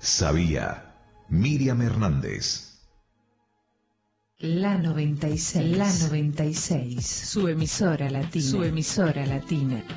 Sabía. Miriam Hernández. La 96, su emisora latina.